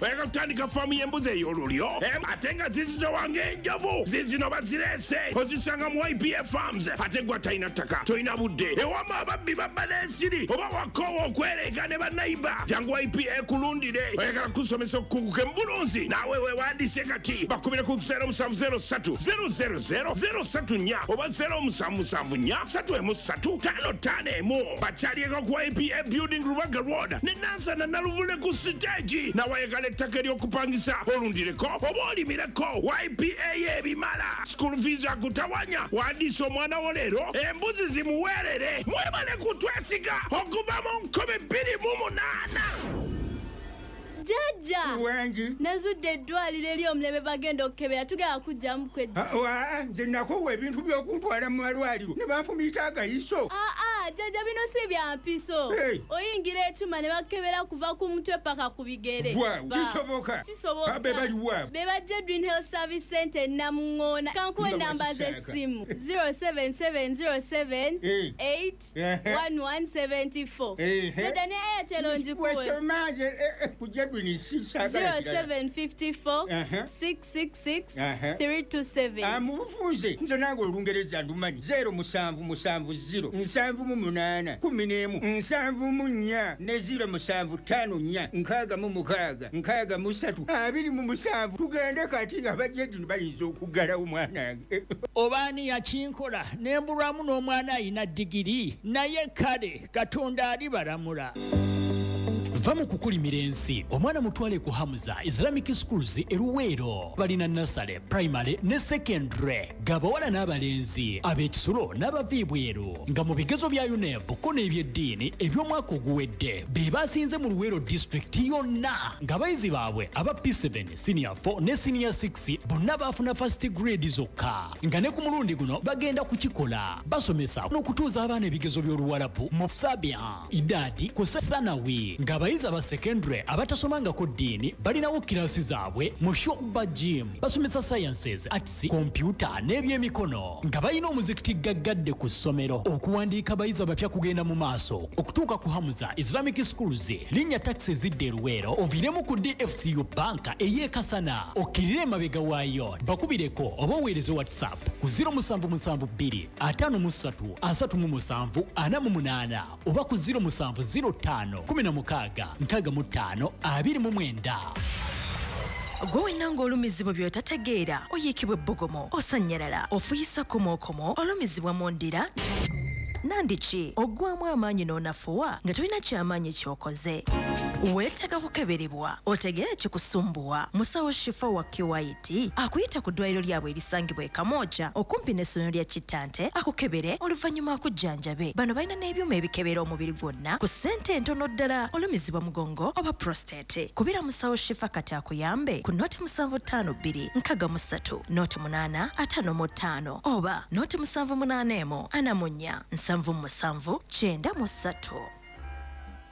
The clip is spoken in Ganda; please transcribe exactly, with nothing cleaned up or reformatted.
oyagala kutandika faamu y'embuzi ey'olulyo ate nga zizitowange enjovu zizino bazirese ozisanga mu I P A Farms ate gwa talina ttaka tolina budde ewama ababbi babba n'ensiri oba wakoowa okwereega ne bannayiba jangu I P A kulundire oyagala kusomesa okukunguka embulunzi naawe weewandiise kati bakubire ku zero musanvu zero ssatu zero zero zero zero ssatu nnya oba zero musanvu musanvu nnya ssatu emu ssatu ttaano ttaano emu bakyalieko ku I P A Building Rubaga Road ne Nansana Naluvule ku siteegi nawayagala ettaka ery'okupangisa olundireko oba olimireko I P A y'ebimala school fees akutawanya wandiisa omwana wo leero embuzi zimuweerere mwebale kutwesiga okuva mu nkumi bbiri mu munaana. Jajja wangi nazudde eddwaliro eri omulebe bagenda okukebera tugenda kujjamu kwejja nze nakowa ebintu by'okuntwala mu malwaliro ne banfumiita agayiso aa jajja bino si bya mpiso oyingira ekyuma ne bakebera kuva ku mutwe paka ku bigere kisoboka kisoboka be bali wa be bajja Edwin Health Service Center Namuŋŋoona kankuwa ennamba z'essimu zero seven seven zero seven eight one one seven four jajja ne Airtel onjikuwe zero seven five four six six six three two seven amubufunze nze nange olungereza ndumanyi zero musanvu musanvu zero nsanvu mu munaana kumi n'emu nsanvu mu nnya ne zero musanvu ttaano nnya nkaaga mu mukaaga nkaaga mu ssatu abiri mu musanvu tugende kati nga bajjedini bayinza okuggalawo mwanange obaani yakinkola nembulwamu n'omwana ayina digiri naye kale katonda alibalamula. Va mu kukulimira ensi omwana mutwale ku Hamza Islamic Schools e Luweero balina nursery primary ne secondary gabawala n'abalenzi ab'ekisulo n'abaviibweru nga mu bigezo bya U N E B ko n'ebyeddiini eby'omwaka oguwedde be basinze mu Luweero district yonna ng'abayizi baabwe aba P seven senior four ne senior six bonna baafuna first grade zokka nga ne ku mulundi guno bagenda kukikola basomesa n'okutuuza abaana ebigezo by'Oluwarabu mu Sabian Idadi ku Thanawi nga abayizi aba secondary abatasomangako ddiini balinawo kirasi zaabwe mu Shoba Gym basomesa sciences arts computer n'ebyemikono nga balina omuzikiti gaggadde ku ssomero okuwandiika abayizi abapya kugenda mu maaso okutuuka ku Hamza Islamic Schools linnya taxi zidde Luweero oviremu ku D F C U banka ey'e Kasana okkirire emabega waayo bakubireko oba oweereze WhatsApp ku zero musanvu musanvu bbiri ataano mu ssatu asatu mu musanvu ana mu munaana oba ku zero musanvu zero ttaano kumi na mukaaga nkaaga mu ttaano abiri mu mwenda. Gwe wenanga olumizibwa by'otategeera oyiikibwa ebbogomo osanyalala ofuyisa komookomo olumizibwa mu ndira nandiki oggwamu amaanyi n'onafuwa nga tolina kyamaanyi ky'okoze weetaaga kukeberebwa otegeera kikusumbuwa musawo Shifa wa Kiwaiti akuyita ku ddwaliro lyabwe erisangibwa e Kamooja okumpi n'essomero lya Kittante akukebere oluvannyuma akujjanjabe bano balina n'ebyuma ebikebera omubiri gwonna ku ssente entono ddala olumizibwa mugongo oba prostate kubira musawo Shifa kati akuyambe ku nooti musanvu ttaano bbiri nkaaga mu ssatu nooti munaana ataano mu ttaano oba nooti musanvu munaana emu ana mu nnya nsanvu musanvu kyenda mu ssatu.